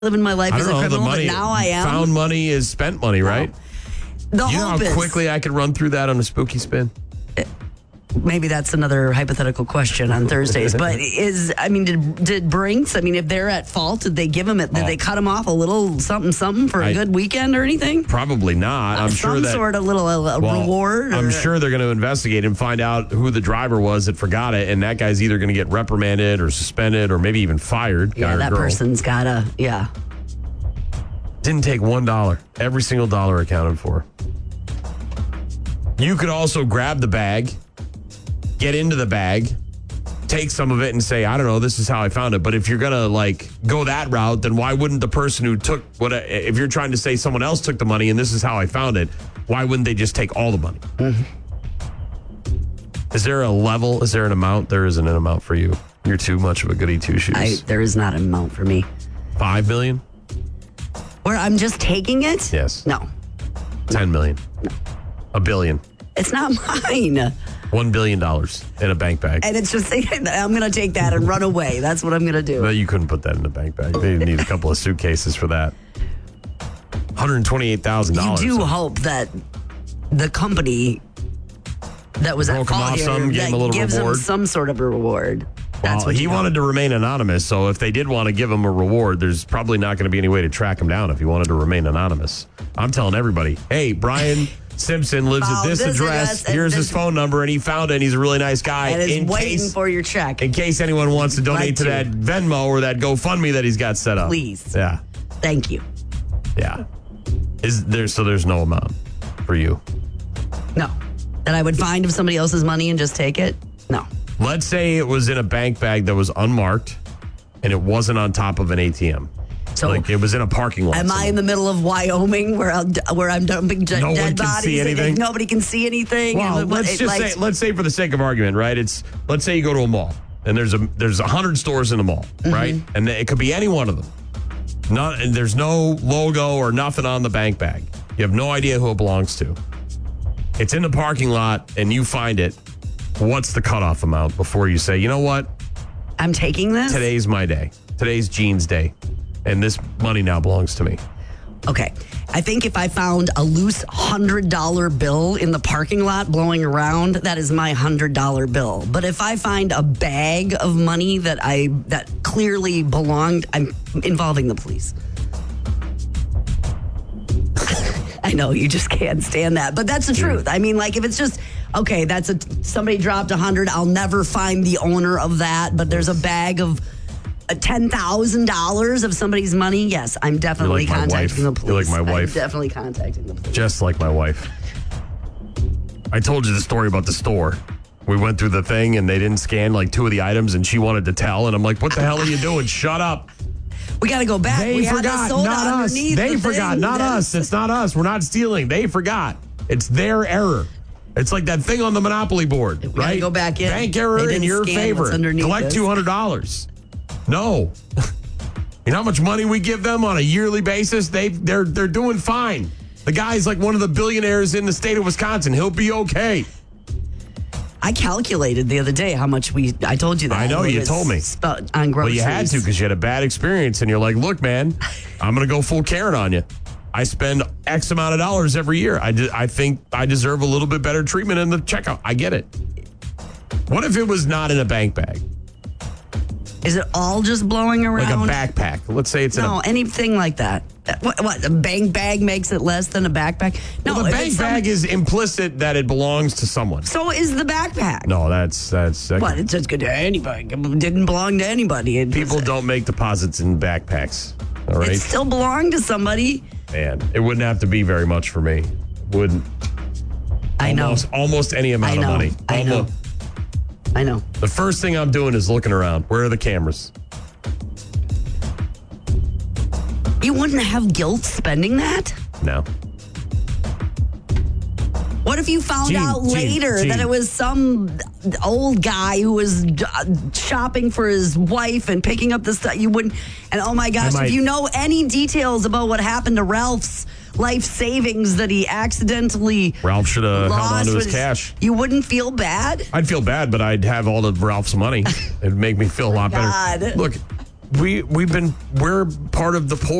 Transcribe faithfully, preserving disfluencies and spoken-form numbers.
living my life I as don't a know, criminal, the money, but now I am. Found money is spent money, right? The you know hope how is, quickly I could run through that on a spooky spin? maybe that's another hypothetical question on Thursdays, but is, I mean, did did Brinks, I mean, if they're at fault, did they give him it, did Oh. they cut him off a little something, something for a I- good weekend or anything? Probably not. I'm Some sure that. sort of little uh, well, reward? I'm or- sure they're going to investigate and find out who the driver was that forgot it, and that guy's either going to get reprimanded or suspended or maybe even fired. guy Yeah, or that girl. person's gotta, yeah. Didn't take one dollar. Every single dollar accounted for. You could also grab the bag, get into the bag, take some of it and say, I don't know, this is how I found it. But if you're going to like go that route, then why wouldn't the person who took what, if you're trying to say someone else took the money and this is how I found it, why wouldn't they just take all the money? Mm-hmm. Is there a level? Is there an amount? There isn't an amount for you. You're too much of a goody two shoes. I, there is not an amount for me. Five million? Where I'm just taking it? Yes. No. Ten million? No. A billion? It's not mine. One billion dollars in a bank bag. And it's just, I'm going to take that and run away. That's what I'm going to do. But you couldn't put that in a bank bag. They need a couple of suitcases for that. one hundred twenty-eight thousand dollars. You do hope that the company that was at Broke him fault off here some, gave that him a little gives reward. him some sort of a reward. That's Well, what he you wanted hope. to remain anonymous, so if they did want to give him a reward, there's probably not going to be any way to track him down if he wanted to remain anonymous. I'm telling everybody, hey, Brian Simpson lives at Found this, this address. address and Here's this- his phone number, and he found it, and he's a really nice guy. And is in waiting case, for your check. in case anyone wants to donate Right to to. that Venmo or that GoFundMe that he's got set up. Please. Yeah. Thank you. Yeah. Is there so there's no amount for you? No. That I would find of somebody else's money and just take it? No. Let's say it was in a bank bag that was unmarked and it wasn't on top of an A T M. So like it was in a parking lot. am I in the middle of Wyoming where I'm, where I'm dumping de- No one dead can bodies see and anything? nobody can see anything? Well, And what- let's it, just like, say let's say for the sake of argument, right? It's let's say you go to a mall and there's a there's a hundred stores in the mall, Mm-hmm. right? And it could be any one of them. Not and there's no logo or nothing on the bank bag. You have no idea who it belongs to. It's in the parking lot and you find it. What's the cutoff amount before you say, you know what? I'm taking this? Today's my day. Today's Gene's day. And this money now belongs to me. Okay. I think if I found a loose one hundred dollar bill in the parking lot blowing around, that is my one hundred dollar bill. But if I find a bag of money that I that clearly belonged, I'm involving the police. I know you just can't stand that, but that's the truth. I mean, like if it's just okay, that's a somebody dropped a hundred. I'll never find the owner of that, but there's a bag of uh, ten thousand dollars of somebody's money. Yes, I'm definitely You're like my contacting wife. the You're police. like my wife. I'm definitely contacting the police. Just like my wife. I told you the story about the store. We went through the thing and they didn't scan like two of the items and she wanted to tell. And I'm like, what the hell are you doing? Shut up. We got to go back. They we had forgot, this soda not us. underneath They the forgot, thing. not us. It's not us. We're not stealing. They forgot. It's their error. It's like that thing on the Monopoly board, We gotta right? go back in. Bank They error didn't in your scan favor. what's underneath Collect this. two hundred dollars. No. You know how much money we give them on a yearly basis? They they're they're doing fine. The guy's like one of the billionaires in the state of Wisconsin. He'll be okay. I calculated the other day how much we. I told you that. I know, It you was told me. sp- on Well, groceries. you had to because you had a bad experience, and you're like, "Look, man, I'm going to go full Karen on you. I spend X amount of dollars every year. I de- I think I deserve a little bit better treatment in the checkout. I get it. What if it was not in a bank bag, Is it all just blowing around? like a backpack? Let's say it's in No, a anything like that. What, what? A bank bag makes it less than a backpack? No, well, the if bank it's some- bag is implicit that it belongs to someone. So is the backpack. No, that's that's that- What? It's just good to anybody. It didn't belong to anybody. It people just- don't make deposits in backpacks. All right, It still belonged to somebody. man, it wouldn't have to be very much for me. Wouldn't. I know. Almost, almost any amount I know. of money. I know. Almost. I know. The first thing I'm doing is looking around. Where are the cameras? You wouldn't have guilt spending that? No. What if you found Gene, out Gene, later Gene. that it was some old guy who was uh, shopping for his wife and picking up the stuff? You wouldn't. And oh my gosh, might- if you know any details about what happened to Ralph's life savings that he accidentally Ralph should have held lost, on to his was- cash. you wouldn't feel bad? I'd feel bad, but I'd have all of Ralph's money. It'd make me feel a lot better. God. Look, we we've been we're part of the poor.